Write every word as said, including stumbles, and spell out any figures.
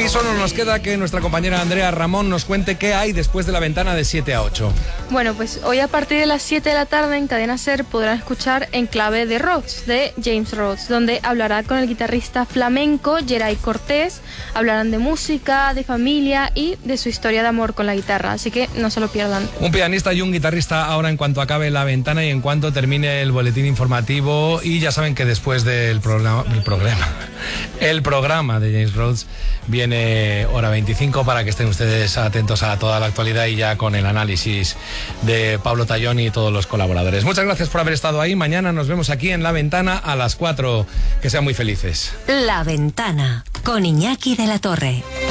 Y solo nos queda que nuestra compañera Andrea Ramón nos cuente qué hay después de la ventana de siete a ocho. Bueno, pues hoy a partir de las siete de la tarde en Cadena Ser podrán escuchar En Clave de Rhodes, de James Rhodes, donde hablará con el guitarrista flamenco Geray Cortés. Hablarán de música, de familia y de su historia de amor con la guitarra, así que no se lo pierdan. Un pianista y un guitarrista ahora en cuanto acabe la ventana y en cuanto termine el boletín informativo. Y ya saben que después del programa, el programa, el programa de James Rhodes viene hora veinticinco para que estén ustedes atentos a toda la actualidad y ya con el análisis de Pablo Tallón y todos los colaboradores. Muchas gracias por haber estado ahí. Mañana nos vemos aquí en La Ventana a las cuatro. Que sean muy felices. La Ventana con Iñaki de la Torre.